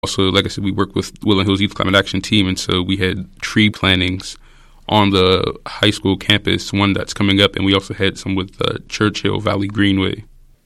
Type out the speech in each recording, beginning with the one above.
Also, like I said, we work with Woodland Hills Youth Climate Action Team, and so we had tree plantings on the high school campus, one that's coming up, and we also had some with Churchill Valley Greenway.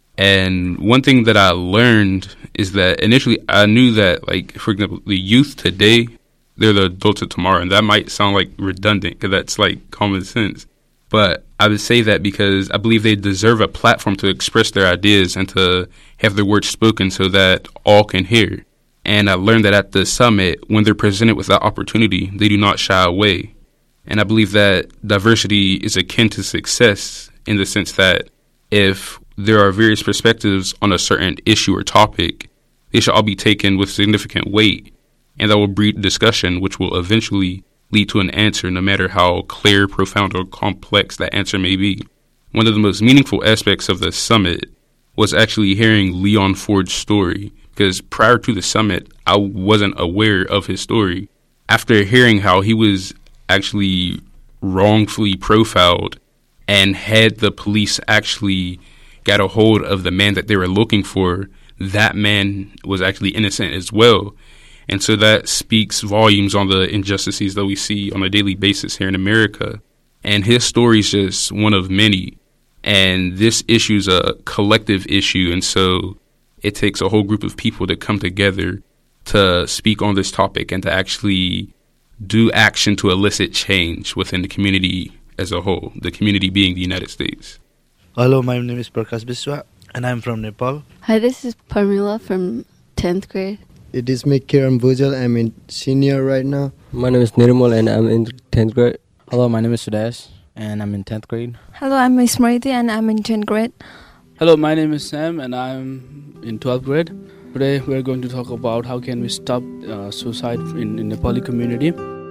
And one thing that I learned is that initially I knew that, like, for example, the youth today, they're the adults of tomorrow, and that might sound like redundant because that's like common sense. But I would say that because I believe they deserve a platform to express their ideas and to have their words spoken so that all can hear. And I learned that at the summit, when they're presented with that opportunity, they do not shy away. And I believe that diversity is akin to success in the sense that if there are various perspectives on a certain issue or topic, they should all be taken with significant weight, and that will breed discussion, which will eventually lead to an answer, no matter how clear, profound, or complex that answer may be. One of the most meaningful aspects of the summit was actually hearing Leon Ford's story, because prior to the summit, I wasn't aware of his story. After hearing how he was actually wrongfully profiled and had the police actually got a hold of the man that they were looking for, that man was actually innocent as well. And so that speaks volumes on the injustices that we see on a daily basis here in America. And his story is just one of many. And this issue is a collective issue. And so it takes a whole group of people to come together to speak on this topic and to actually do action to elicit change within the community as a whole, the community being the United States. Hello, my name is Prakash Biswa, and I'm from Nepal. Hi, this is Parmila from 10th grade. It is me, Kiran Bhujal. I'm in senior right now. My name is Nirmal and I'm in 10th grade. Hello, my name is Sudesh and I'm in 10th grade. Hello, I'm Miss Smriti and I'm in 10th grade. Hello, my name is Sam and I'm in 12th grade. Today we're going to talk about how can we stop suicide in Nepali community.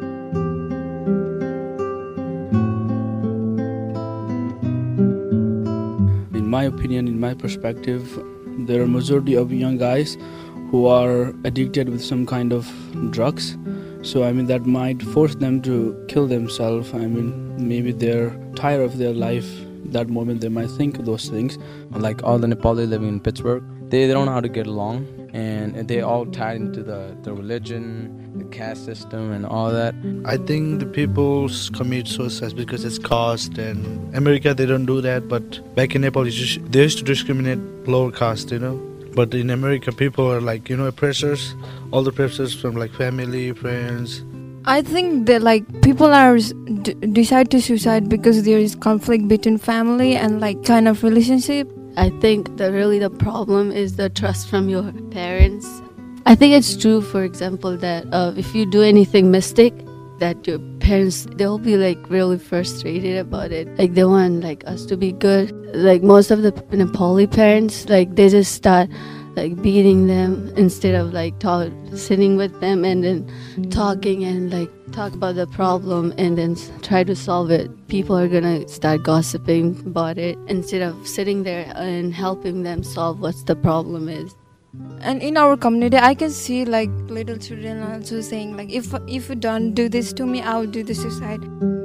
In my opinion, in my perspective, there are a majority of young guys who are addicted with some kind of drugs. So that might force them to kill themselves. Maybe they're tired of their life. That moment they might think those things. Like all the Nepali living in Pittsburgh, they don't know how to get along, and they all tied into the religion, the caste system, and all that. I think the people commit suicide because it's caste, and America they don't do that. But back in Nepal, they used to discriminate lower caste, But in America, people are like, pressures, all the pressures from like family, friends. I think that people are decide to suicide because there is conflict between family and kind of relationship. I think that really the problem is the trust from your parents. I think it's true, for example, that if you do anything mistake, that your parents, they'll be really frustrated about it. They want us to be good. Most of the Nepali parents, they just start beating them instead of sitting with them and then talking and talk about the problem and then try to solve it. People are gonna start gossiping about it instead of sitting there and helping them solve what the problem is. And in our community, I can see little children also saying if you don't do this to me, I'll do the suicide.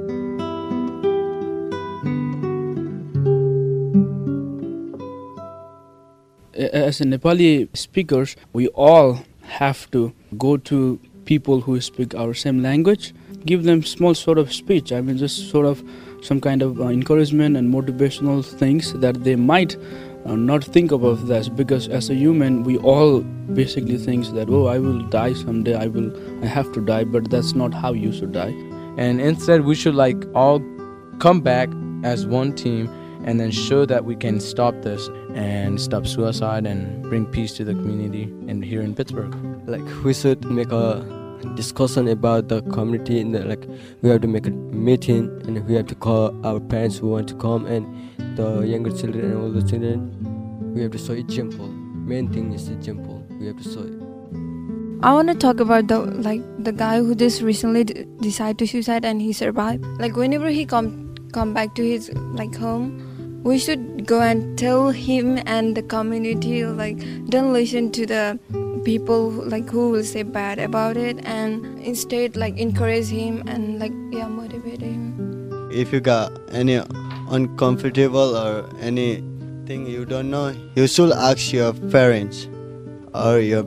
As a Nepali speakers, we all have to go to people who speak our same language, give them small sort of speech. Just sort of some kind of encouragement and motivational things that they might not think about this, because as a human we all basically think that I will die someday, I have to die, but that's not how you should die. And instead we should all come back as one team and then show that we can stop this and stop suicide and bring peace to the community and here in Pittsburgh. We should make a discussion about the community, and we have to make a meeting and we have to call our parents who want to come and the younger children and older children. We have to show example. Main thing is example. We have to show it. I want to talk about the guy who just recently decided to suicide and he survived. Whenever he come back to his home, we should go and tell him and the community don't listen to the people who will say bad about it, and instead encourage him and motivate him. If you got any uncomfortable or anything you don't know, you should ask your parents or your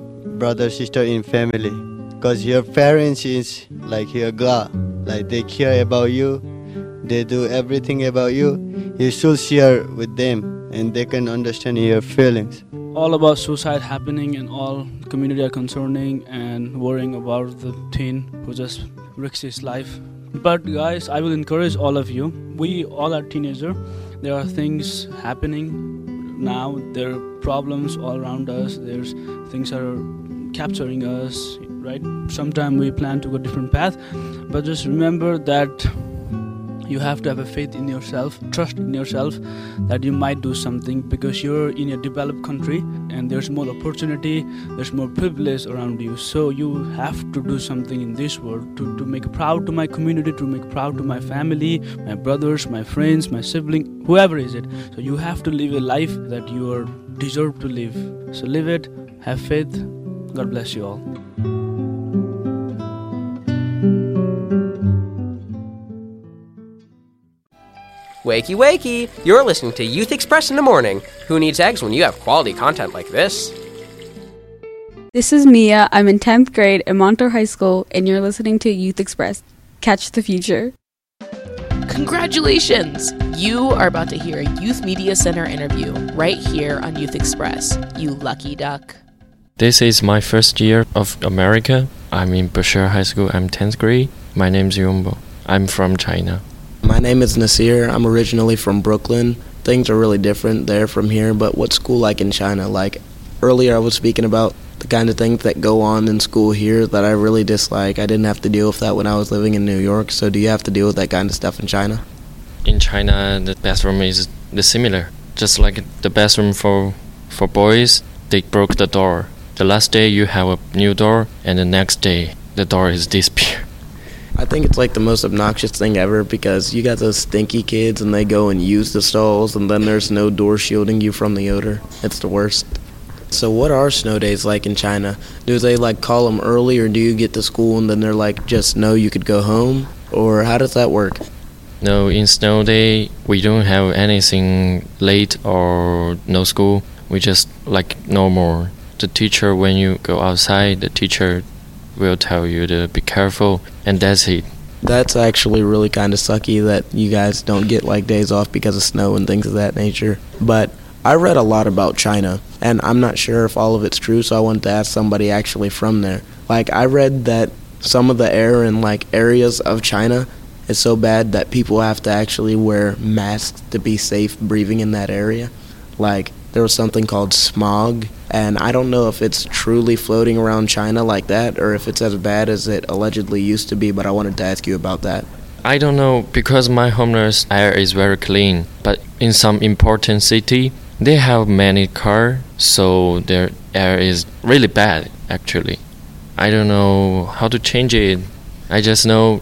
brother, sister in family. Because your parents is like your God. Like they care about you. They do everything about you. You should share with them and they can understand your feelings. All about suicide happening in all community are concerning and worrying about the teen who just risks his life. But guys, I will encourage all of you. We all are teenagers. There are things happening now. There are problems all around us. There's things are capturing us, right? Sometimes we plan to go a different path, but just remember that you have to have a faith in yourself, trust in yourself that you might do something, because you're in a developed country and there's more opportunity, there's more privilege around you. So you have to do something in this world to make proud to my community, to make proud to my family, my brothers, my friends, my sibling, whoever is it. So you have to live a life that you are deserve to live. So live it, have faith. God bless you all. Wakey wakey! You're listening to Youth Express in the morning. Who needs eggs when you have quality content like this? This is Mia. I'm in 10th grade at Montour High School, and you're listening to Youth Express. Catch the future. Congratulations! You are about to hear a Youth Media Center interview right here on Youth Express. You lucky duck. This is my first year of America. I'm in Bashir High School. I'm 10th grade. My name is Yumbo. I'm from China. My name is Nasir. I'm originally from Brooklyn. Things are really different there from here, but what's school like in China? Like earlier I was speaking about the kind of things that go on in school here that I really dislike. I didn't have to deal with that when I was living in New York, so do you have to deal with that kind of stuff in China? In China, the bathroom is similar. Just like the bathroom for boys, they broke the door. The last day you have a new door, and the next day the door is disappeared. I think it's like the most obnoxious thing ever, because you got those stinky kids and they go and use the stalls and then there's no door shielding you from the odor. It's the worst. So what are snow days like in China? Do they like call them early, or do you get to school and then they're like, just no, you could go home? Or how does that work? No, in snow day we don't have anything late or no school. We just like normal. The teacher, when you go outside, the teacher will tell you to be careful, and that's it. That's actually really kind of sucky that you guys don't get like days off because of snow and things of that nature. But I read a lot about China, and I'm not sure if all of it's true, so I wanted to ask somebody actually from there. Like, I read that some of the air in like areas of China is so bad that people have to actually wear masks to be safe breathing in that area. Like, there was something called smog, and I don't know if it's truly floating around China like that or if it's as bad as it allegedly used to be, but I wanted to ask you about that. I don't know, because my homeland's air is very clean, but in some important city, they have many cars, so their air is really bad, actually. I don't know how to change it. I just know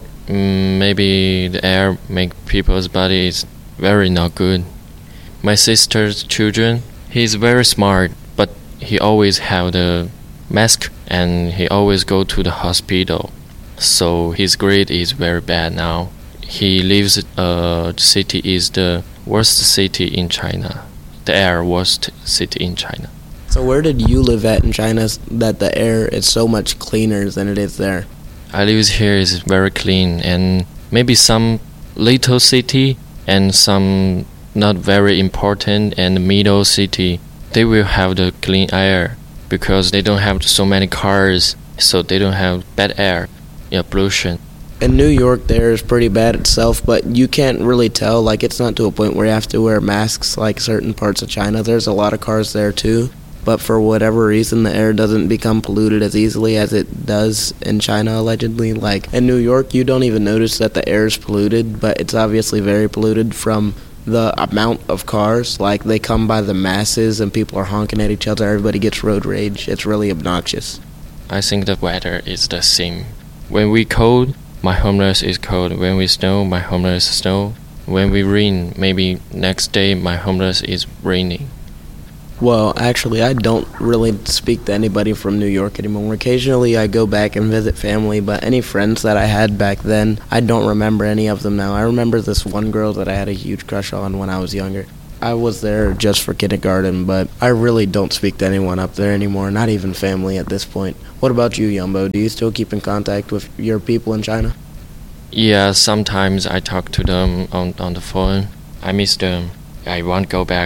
maybe the air make people's bodies very not good. My sister's children, he's very smart, but he always have the mask and he always go to the hospital. So his grade is very bad now. He lives the city is the worst city in China. The air worst city in China. So where did you live at in China that the air is so much cleaner than it is there? I live here is very clean, and maybe some little city and some not very important and middle city, they will have the clean air because they don't have so many cars, so they don't have bad air, pollution. In New York, the air is pretty bad itself, but you can't really tell. Like, it's not to a point where you have to wear masks like certain parts of China. There's a lot of cars there too, but for whatever reason, the air doesn't become polluted as easily as it does in China, allegedly. Like, in New York, you don't even notice that the air is polluted, but it's obviously very polluted from the amount of cars. Like, they come by the masses and people are honking at each other. Everybody gets road rage. It's really obnoxious. I think the weather is the same. When we cold, my homeland is cold. When we snow, my homeland is snow. When we rain, maybe next day my homeland is raining. Well, actually, I don't really speak to anybody from New York anymore. Occasionally, I go back and visit family, but any friends that I had back then, I don't remember any of them now. I remember this one girl that I had a huge crush on when I was younger. I was there just for kindergarten, but I really don't speak to anyone up there anymore, not even family at this point. What about you, Yumbo? Do you still keep in contact with your people in China? Yeah, sometimes I talk to them on the phone. I miss them. I want to go back.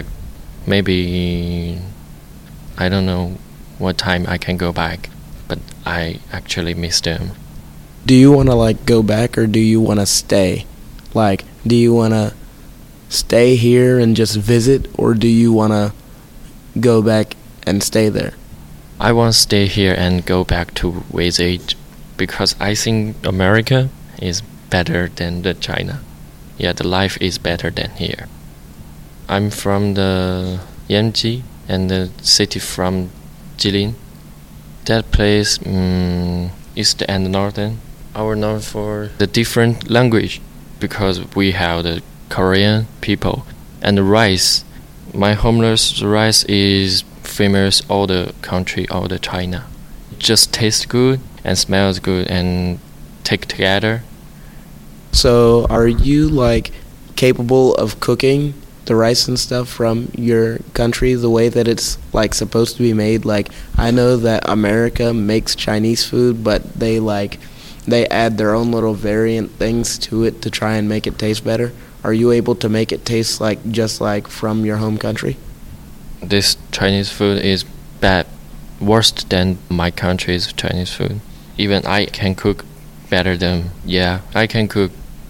Maybe I don't know what time I can go back, but I actually miss them. Do you want to like go back, or do you want to stay? Like, do you want to stay here and just visit, or do you want to go back and stay there? I want to stay here and go back to visit because I think America is better than the China. Yeah, the life is better than here. I'm from the Yanji and the city from Jilin. That place, east and northern, are known for the different language because we have the Korean people and the rice. My homeland's rice is famous all the country, all the China. It just tastes good and smells good and take together. So are you like capable of cooking the rice and stuff from your country the way that it's like supposed to be made? Like, I know that America makes Chinese food, but they add their own little variant things to it to try and make it taste better. Are you able to make it taste like just like from your home country? This Chinese food is bad, worse than my country's Chinese food. Even I can cook better than, I can cook.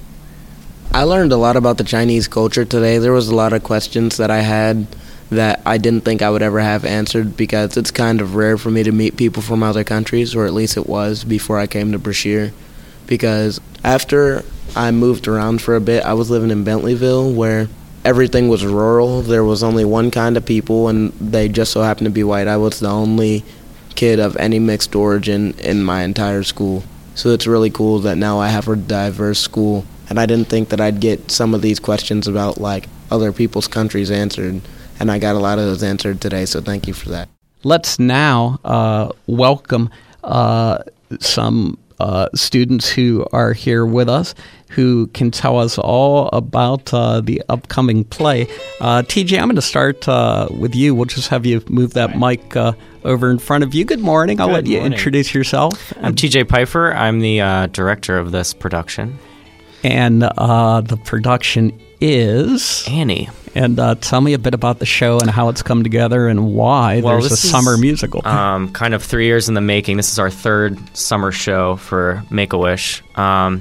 I learned a lot about the Chinese culture today. There was a lot of questions that I had that I didn't think I would ever have answered because it's kind of rare for me to meet people from other countries, or at least it was before I came to Brashear. Because after I moved around for a bit, I was living in Bentleyville where everything was rural. There was only one kind of people, and they just so happened to be white. I was the only kid of any mixed origin in my entire school. So it's really cool that now I have a diverse school. And I didn't think that I'd get some of these questions about like other people's countries answered. And I got a lot of those answered today, so thank you for that. Let's now welcome some students who are here with us who can tell us all about the upcoming play. TJ, I'm going to start with you. We'll just have you move that mic over in front of you. Good morning. I'll let you introduce yourself. I'm TJ Pfeiffer. I'm the director of this production. And the production is Annie. And tell me a bit about the show and how it's come together and why there's a summer musical. Kind of 3 years in the making. This is our third summer show for Make-A-Wish. And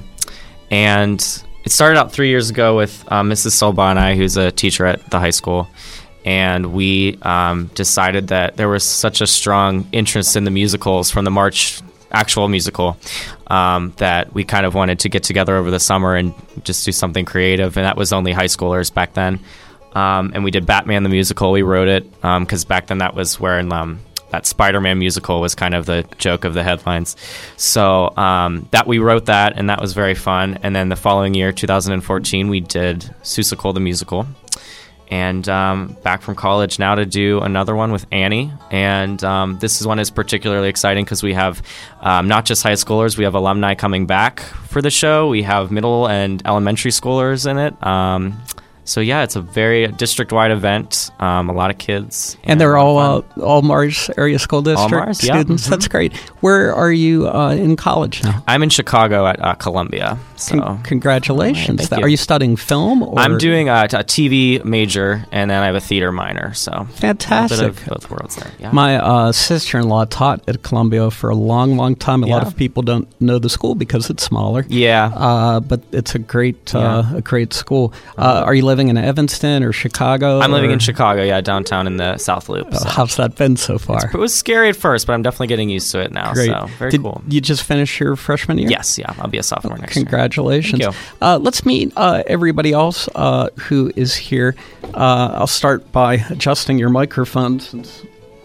it started out 3 years ago with Mrs. Solba and I, who's a teacher at the high school. And we decided that there was such a strong interest in the musicals from the March actual musical that we kind of wanted to get together over the summer and just do something creative. And that was only high schoolers back then. And we did Batman the musical. We wrote it because back then that was where that Spider-Man musical was kind of the joke of the headlines. So that we wrote that, and that was very fun. And then the following year, 2014, we did Seussical the musical. And back from college now to do another one with Annie. And this one is particularly exciting because we have not just high schoolers, we have alumni coming back for the show. We have middle and elementary schoolers in it. So yeah, it's a very district-wide event. A lot of kids, and they're all Mars area school district Mars, students. Yeah. That's great. Where are you in college now? I'm in Chicago at Columbia. So congratulations! Right, Are you studying film? Or? I'm doing a TV major, and then I have a theater minor. So fantastic! A bit of both worlds there. Yeah. My sister-in-law taught at Columbia for a long, long time. A lot of people don't know the school because it's smaller. Yeah, but it's a great school. Are you living in Evanston or Chicago? I'm living in Chicago, downtown in the South Loop. So. How's that been so far? It was scary at first, but I'm definitely getting used to it now. Great. So very cool. You just finished your freshman year? Yes, I'll be a sophomore next year. Congratulations. Thank you. Let's meet everybody else who is here. I'll start by adjusting your microphone since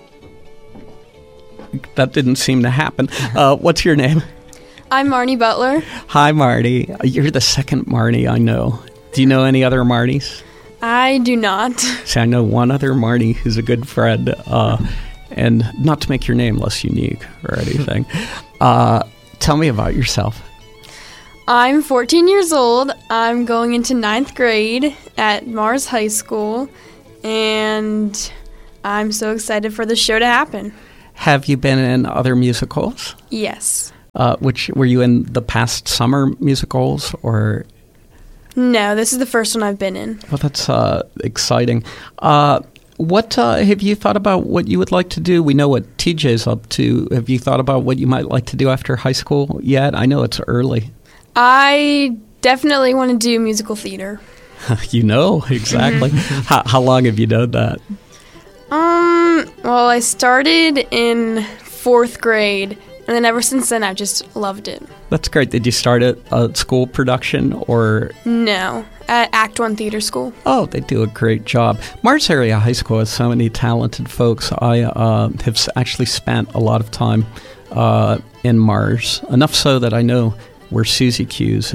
that didn't seem to happen. What's your name? I'm Marnie Butler. Hi, Marty. You're the second Marnie I know. Do you know any other Marnies? I do not. See, I know one other Marnie who's a good friend, and not to make your name less unique or anything. Tell me about yourself. I'm 14 years old. I'm going into 9th grade at Mars High School, and I'm so excited for the show to happen. Have you been in other musicals? Yes. Which were you in the past summer musicals or? No, this is the first one I've been in. Well, that's exciting. What have you thought about what you would like to do? We know what TJ's up to. Have you thought about what you might like to do after high school yet? I know it's early. I definitely want to do musical theater. You know, exactly. How long have you done that? Well, I started in 4th grade, and then ever since then, I've just loved it. That's great. Did you start at a school production or? No, at Act One Theater School. Oh, they do a great job. Mars Area High School has so many talented folks. I have actually spent a lot of time in Mars, enough so that I know where Susie Q's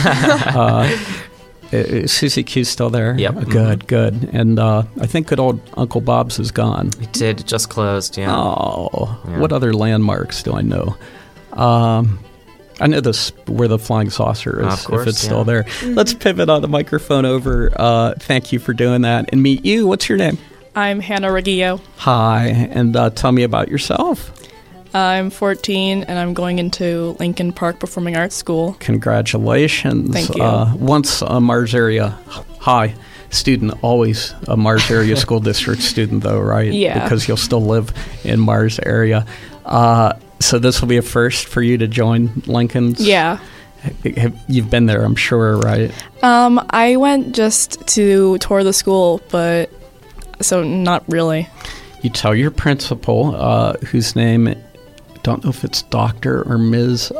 is. Susie Q's still there? Yep. Good. And I think good old Uncle Bob's is gone. It did. It just closed, yeah. Oh, yeah. What other landmarks do I know? I know this where the flying saucer is, of course, if it's still there. Let's pivot on the microphone over. Thank you for doing that. And meet you. What's your name? I'm Hannah Reggio. Hi. And tell me about yourself. I'm 14, and I'm going into Lincoln Park Performing Arts School. Congratulations. Thank you. Once a Mars Area High student, always a Mars Area School District student, though, right? Yeah. Because you'll still live in Mars Area. So this will be a first for you to join Lincoln's? Yeah. You've been there, I'm sure, right? I went just to tour the school, but so not really. You tell your principal, whose name, don't know if it's Dr. or Ms.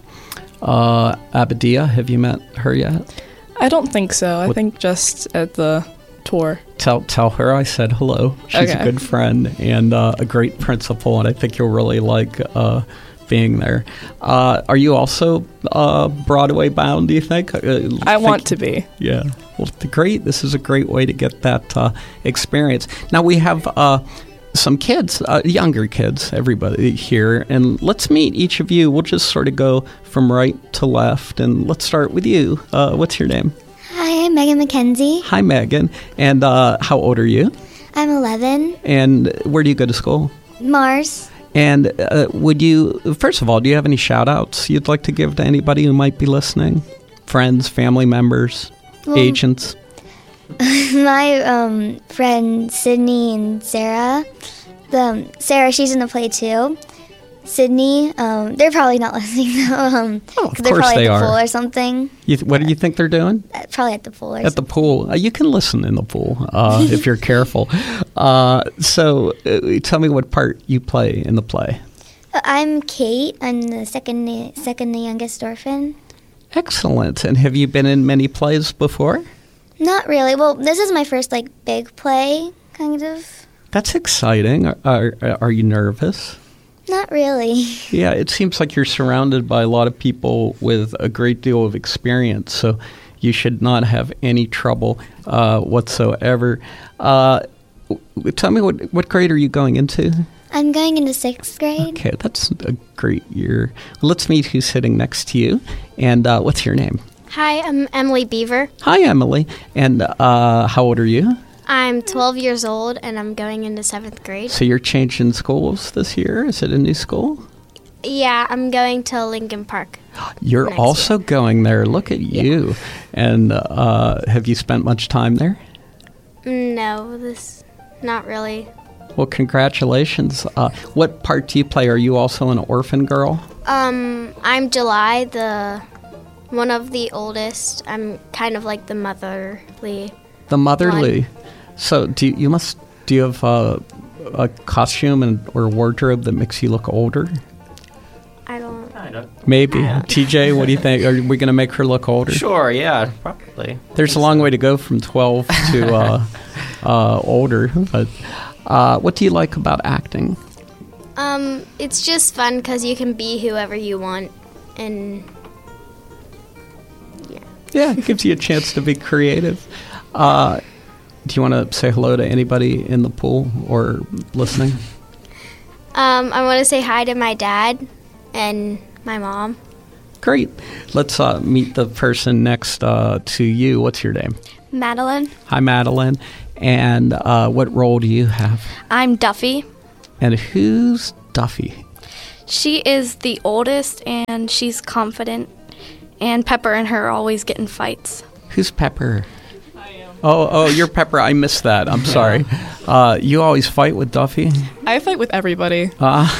Abadia. Have you met her yet? I don't think so. I think just at the tour. Tell her I said hello. She's a good friend and a great principal, and I think you'll really like being there. Are you also Broadway bound, do you think? I want to be. Yeah. Well, great. This is a great way to get that experience. Now we have some kids, younger kids, everybody here, and let's meet each of you. We'll just sort of go from right to left, and let's start with you. What's your name? Hi, I'm Megan McKenzie. Hi, Megan. And how old are you? I'm 11. And where do you go to school? Mars. And would you, first of all, do you have any shout-outs you'd like to give to anybody who might be listening? Friends, family members, agents? My friend Sydney and Sarah. Sarah, she's in the play too. Sydney, they're probably not listening though. Of they're course probably they at the are. pool or something. What do you think they're doing? Probably at the pool. Or At the pool. You can listen in the pool if you're careful. So tell me what part you play in the play. I'm Kate. I'm the second youngest orphan. Excellent. And have you been in many plays before? Not really. Well, this is my first big play, kind of. That's exciting. Are you nervous? Not really. Yeah, it seems like you're surrounded by a lot of people with a great deal of experience, so you should not have any trouble whatsoever. Tell me, what grade are you going into? I'm going into 6th grade. Okay, that's a great year. Let's meet who's sitting next to you, and what's your name? Hi, I'm Emily Beaver. Hi, Emily. And how old are you? I'm 12 years old, and I'm going into 7th grade. So you're changing schools this year? Is it a new school? Yeah, I'm going to Lincoln Park. You're also going there. Look at you. And have you spent much time there? No, not really. Well, congratulations. What part do you play? Are you also an orphan girl? I'm July, one of the oldest. I'm kind of like the motherly. The motherly. one. So do you have a costume or wardrobe that makes you look older? I don't. Maybe. TJ, what do you think? Are we going to make her look older? Sure, yeah, probably. There's a long way to go from 12 to older. But what do you like about acting? It's just fun because you can be whoever you want, and Yeah, it gives you a chance to be creative. Do you want to say hello to anybody in the pool or listening? I want to say hi to my dad and my mom. great. Let's meet the person next to you. What's your name? Madeline. Hi, Madeline. And what role do you have? I'm Duffy. And who's Duffy? She is the oldest, and she's confident. And Pepper and her always get in fights. Who's Pepper? I am. Oh, you're Pepper. I missed that. I'm sorry. You always fight with Duffy? I fight with everybody.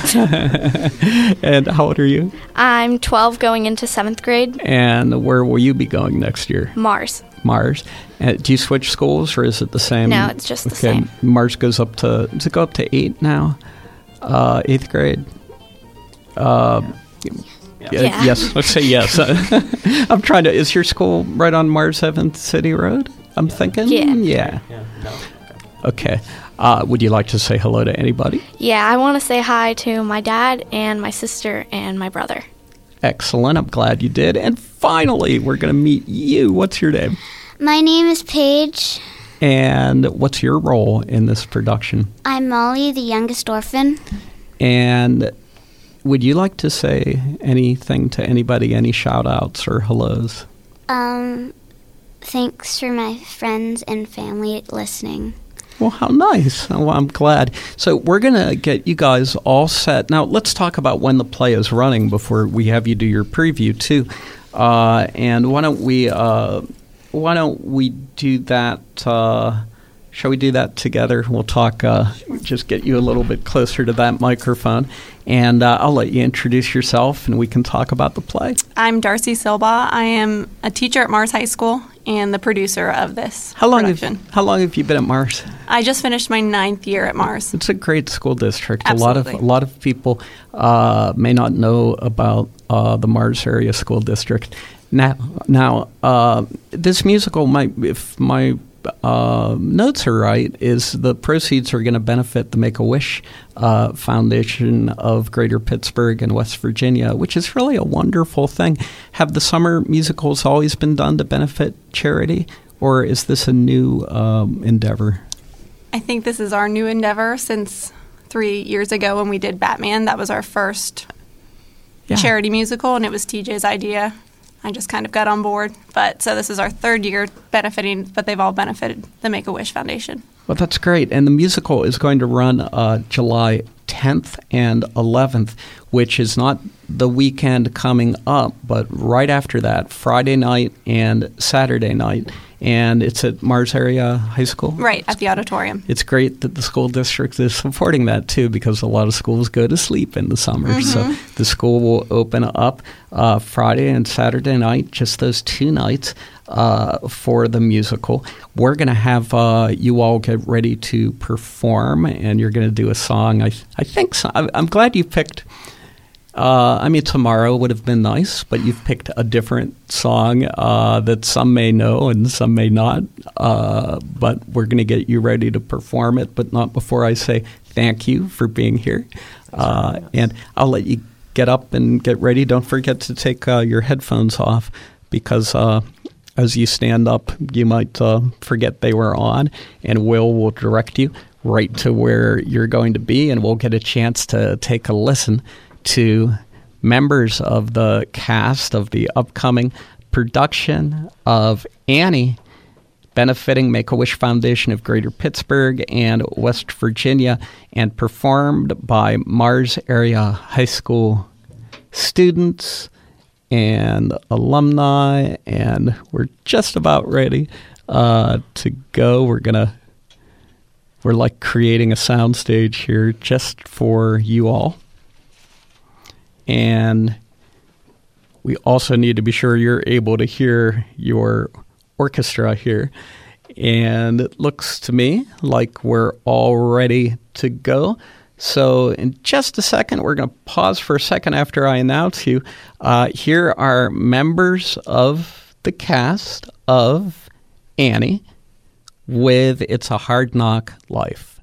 And how old are you? I'm 12 going into 7th grade. And where will you be going next year? Mars. Mars. Do you switch schools, or is it the same? No, it's just the same. Mars goes up to, does it go up to 8 now? 8th grade? Yeah. Yes, let's say yes. I'm trying to, is your school right on Mars 7th City Road? I'm thinking? Yeah. Okay. Would you like to say hello to anybody? Yeah, I want to say hi to my dad and my sister and my brother. Excellent. I'm glad you did. And finally, we're going to meet you. What's your name? My name is Paige. And what's your role in this production? I'm Molly, the youngest orphan. And would you like to say anything to anybody, any shout-outs or hellos? Thanks for my friends and family listening. Well, how nice. Well, I'm glad. So we're going to get you guys all set. Now, let's talk about when the play is running before we have you do your preview, too. And why don't we do that? Shall we do that together? We'll talk, just get you a little bit closer to that microphone. And I'll let you introduce yourself, and we can talk about the play. I'm Darcy Silba. I am a teacher at Mars High School and the producer of this production. How long have you been at Mars? I just finished my 9th year at Mars. It's a great school district. Absolutely. A lot of people may not know about the Mars area school district. Now, this musical might, if my notes are right, is the proceeds are going to benefit the Make-A-Wish Foundation of Greater Pittsburgh and West Virginia, which is really a wonderful thing. Have the summer musicals always been done to benefit charity, or is this a new endeavor? I think this is our new endeavor since 3 years ago when we did Batman. That was our first charity musical, and it was TJ's idea. I just kind of got on board. But so this is our 3rd year benefiting, but they've all benefited the Make-A-Wish Foundation. Well, that's great. And the musical is going to run July 10th and 11th, which is not the weekend coming up, but right after that, Friday night and Saturday night. And it's at Mars Area High School? Right, at the auditorium. It's great that the school district is supporting that, too, because a lot of schools go to sleep in the summer. Mm-hmm. So the school will open up Friday and Saturday night, just those 2 nights for the musical. We're going to have you all get ready to perform, and you're going to do a song. I think so. I'm glad you picked... Tomorrow would have been nice, but you've picked a different song that some may know and some may not. But we're going to get you ready to perform it, but not before I say thank you for being here. And I'll let you get up and get ready. Don't forget to take your headphones off, because as you stand up, you might forget they were on, and will direct you right to where you're going to be, and we'll get a chance to take a listen to members of the cast of the upcoming production of Annie, benefiting Make-A-Wish Foundation of Greater Pittsburgh and West Virginia, and performed by Mars Area High School students and alumni. And we're just about ready to go. We're like creating a soundstage here just for you all. And we also need to be sure you're able to hear your orchestra here. And it looks to me like we're all ready to go. So in just a second, we're going to pause for a second after I announce you. Here are members of the cast of Annie with It's a Hard Knock Life.